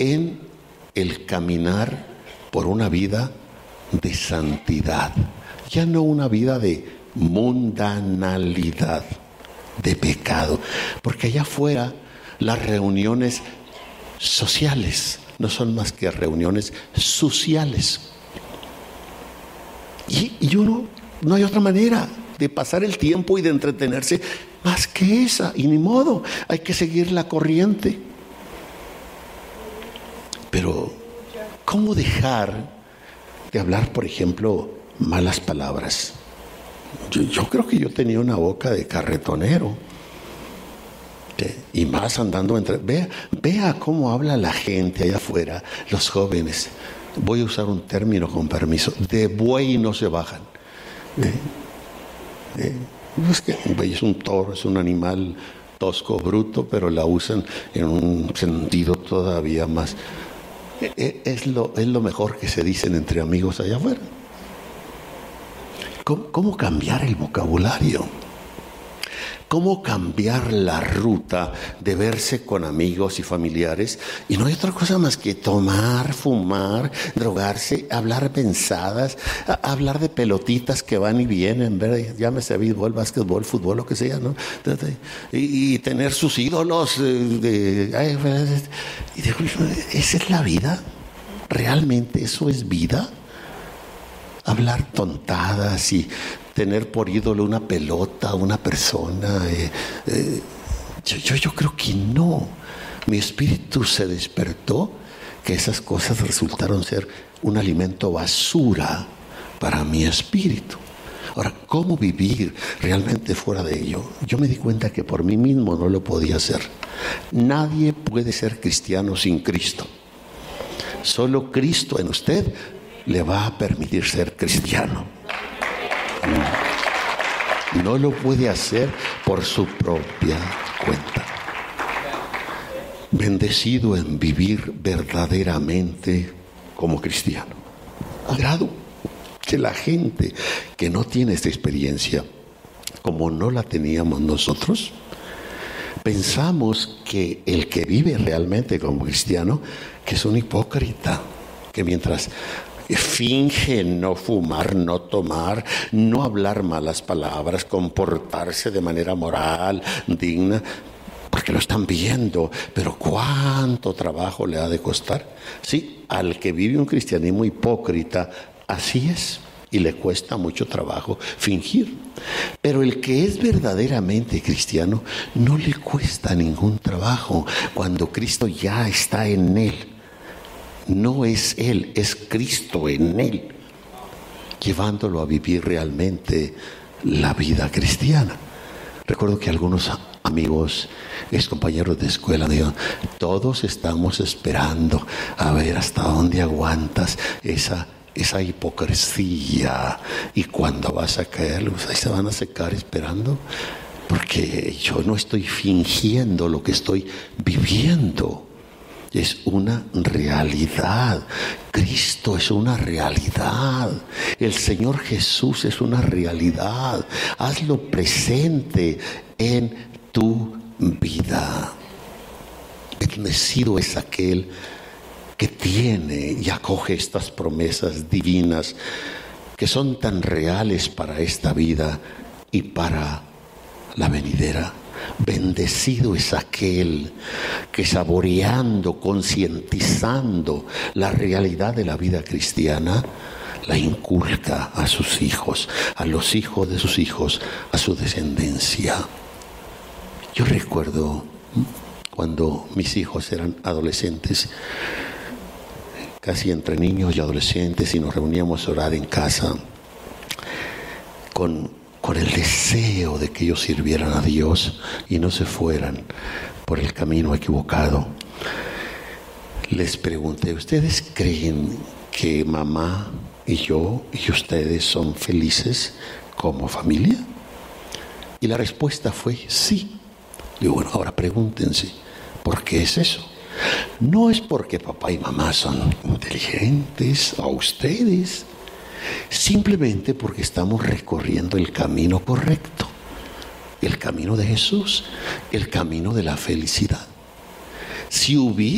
en el caminar por una vida de santidad, ya no una vida de mundanalidad, de pecado, porque allá afuera las reuniones sociales no son más que reuniones sociales, y uno no hay otra manera de pasar el tiempo y de entretenerse más que esa, y ni modo, hay que seguir la corriente. Pero ¿cómo dejar de hablar, por ejemplo, malas palabras? Yo creo que yo tenía una boca de carretonero, y más andando entre... Vea cómo habla la gente allá afuera, los jóvenes. Voy a usar un término con permiso: de buey no se bajan. Es que un buey es un toro, es un animal tosco, bruto, pero la usan en un sentido todavía más... Es lo mejor que se dicen entre amigos allá afuera. ¿Cómo cambiar el vocabulario? ¿Cómo cambiar la ruta de verse con amigos y familiares? Y no hay otra cosa más que tomar, fumar, drogarse, hablar pensadas, hablar de pelotitas que van y vienen, ¿verdad? Llámese béisbol, básquetbol, fútbol, lo que sea, ¿no? Y tener sus ídolos. ¿Esa es la vida? ¿Realmente eso es vida? Hablar tontadas y tener por ídolo una pelota, una persona. Yo creo que no. Mi espíritu se despertó que esas cosas resultaron ser un alimento basura para mi espíritu. Ahora, ¿cómo vivir realmente fuera de ello? Yo me di cuenta que por mí mismo no lo podía hacer. Nadie puede ser cristiano sin Cristo. Solo Cristo en usted le va a permitir ser cristiano. No lo puede hacer por su propia cuenta. Bendecido en vivir verdaderamente como cristiano. Agrado que la gente que no tiene esta experiencia, como no la teníamos nosotros, pensamos que el que vive realmente como cristiano, que es un hipócrita, que mientras finge no fumar, no tomar, no hablar malas palabras, comportarse de manera moral, digna, porque lo están viendo, pero ¿cuánto trabajo le ha de costar? Sí, al que vive un cristianismo hipócrita, así es, y le cuesta mucho trabajo fingir. Pero el que es verdaderamente cristiano, no le cuesta ningún trabajo cuando Cristo ya está en él. No es él, es Cristo en él, llevándolo a vivir realmente la vida cristiana. Recuerdo que algunos amigos, ex compañeros de escuela, me dijeron: todos estamos esperando a ver hasta dónde aguantas esa hipocresía, y cuando vas a caer, pues ahí se van a secar esperando, porque yo no estoy fingiendo lo que estoy viviendo. Es una realidad. Cristo es una realidad. El Señor Jesús es una realidad. Hazlo presente en tu vida. Bendecido es aquel que tiene y acoge estas promesas divinas que son tan reales para esta vida y para la venidera. Bendecido es aquel que, saboreando, concientizando la realidad de la vida cristiana, la inculca a sus hijos, a los hijos de sus hijos, a su descendencia. Yo recuerdo cuando mis hijos eran adolescentes, casi entre niños y adolescentes, y nos reuníamos a orar en casa con el deseo de que ellos sirvieran a Dios y no se fueran por el camino equivocado. Les pregunté: ¿ustedes creen que mamá y yo y ustedes son felices como familia? Y la respuesta fue sí. Digo: bueno, ahora pregúntense, ¿por qué es eso? No es porque papá y mamá son inteligentes a ustedes, simplemente porque estamos recorriendo el camino correcto, el camino de Jesús, el camino de la felicidad. Si hubiera